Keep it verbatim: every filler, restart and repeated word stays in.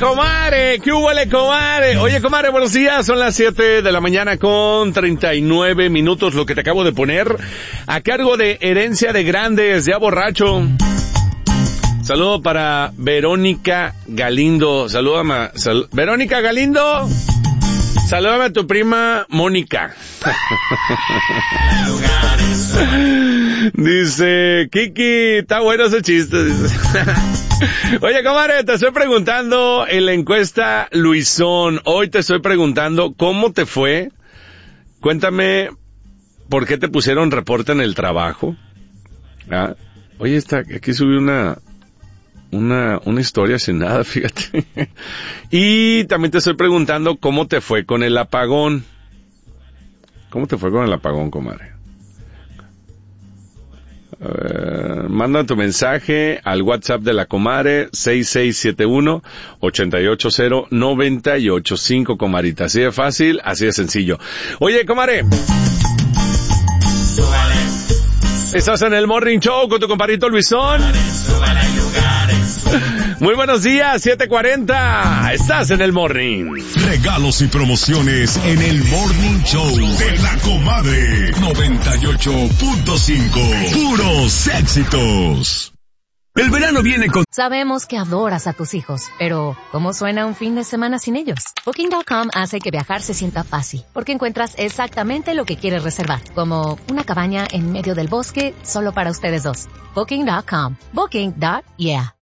comadre? ¿Qué hubo, comadre? Oye, comadre, buenos días. Son las siete de la mañana con treinta y nueve minutos, lo que te acabo de poner a cargo de Herencia de Grandes, ya borracho. Saludo para Verónica Galindo. Salúdame. Sal... Verónica Galindo. Salúdame a tu prima Mónica. Dice, Kiki, está bueno ese chiste. Dice. Oye, comadre, te estoy preguntando en la encuesta Luisón. Hoy te estoy preguntando cómo te fue. Cuéntame por qué te pusieron reporte en el trabajo. ¿Ah? Oye, está, aquí subí una... Una, una historia sin nada, fíjate. Y también te estoy preguntando cómo te fue con el apagón. ¿Cómo te fue con el apagón, comadre? A ver, manda tu mensaje al WhatsApp de la comadre seis seis siete uno, ocho ocho cero, nueve ocho cinco, comadita. Así de fácil, así de sencillo. Oye, comadre. Estás en el Morning Show con tu compadrito Luisón. Muy buenos días, siete cuarenta. Estás en el Morning. Regalos y promociones en el Morning Show de la comadre noventa y ocho punto cinco. Puros éxitos. El verano viene con... Sabemos que adoras a tus hijos, pero ¿cómo suena un fin de semana sin ellos? Booking punto com hace que viajar se sienta fácil, porque encuentras exactamente lo que quieres reservar, como una cabaña en medio del bosque solo para ustedes dos. Booking punto com. Booking. Yeah.